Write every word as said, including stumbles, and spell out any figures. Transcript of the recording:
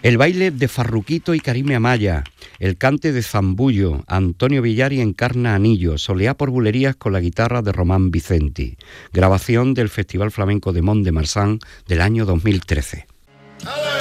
El baile de Farruquito y Karime Amaya, el cante de Zambullo, Antonio Villari encarna Anillo, Soleá por Bulerías con la guitarra de Román Vicenti. Grabación del Festival Flamenco de Mont de Marsan del año dos mil trece. ¡Ale!